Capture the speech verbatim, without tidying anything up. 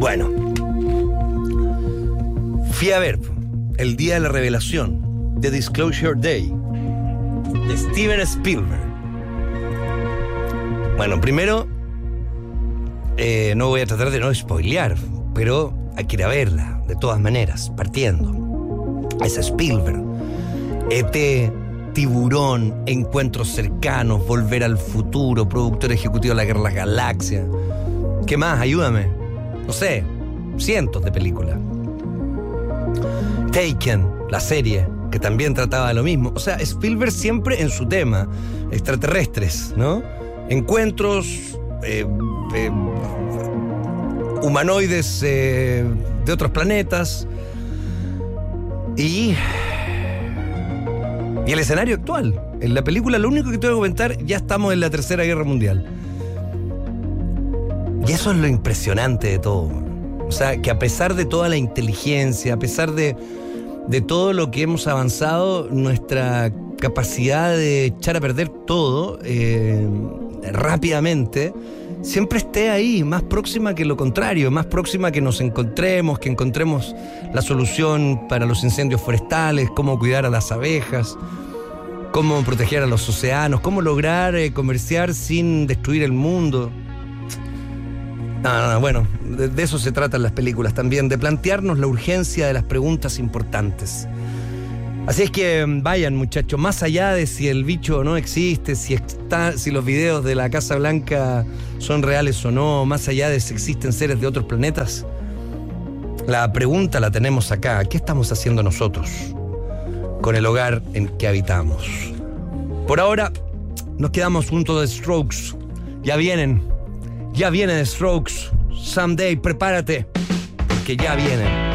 Bueno, fui a ver el día de la revelación, The Disclosure Day, de Steven Spielberg. Bueno, primero, eh, no voy a tratar de no spoilear, pero hay que ir a verla, de todas maneras, partiendo. Es Spielberg. E T, Tiburón, Encuentros Cercanos, Volver al Futuro, productor ejecutivo de La Guerra de las Galaxias. ¿Qué más? Ayúdame. No sé, cientos de películas. Taken, la serie, que también trataba de lo mismo. O sea, Spielberg siempre en su tema. Extraterrestres, ¿no? Encuentros, eh, eh, humanoides eh, de otros planetas. Y... Y el escenario actual. En la película, lo único que te voy a comentar, ya estamos en la Tercera Guerra Mundial. Y eso es lo impresionante de todo. O sea, que a pesar de toda la inteligencia, a pesar de, de todo lo que hemos avanzado, nuestra capacidad de echar a perder todo eh, rápidamente, siempre esté ahí, más próxima que lo contrario, más próxima que nos encontremos, que encontremos la solución para los incendios forestales, cómo cuidar a las abejas, cómo proteger a los océanos, cómo lograr eh, comerciar sin destruir el mundo. No, no, no, bueno, de, de eso se tratan las películas también, de plantearnos la urgencia de las preguntas importantes. Así es que vayan, muchachos, más allá de si el bicho no existe, si, está, si los videos de la Casa Blanca son reales o no, más allá de si existen seres de otros planetas, la pregunta la tenemos acá. ¿Qué estamos haciendo nosotros con el hogar en que habitamos? Por ahora, nos quedamos junto de Strokes. Ya vienen, ya vienen Strokes. Someday, prepárate, porque ya vienen.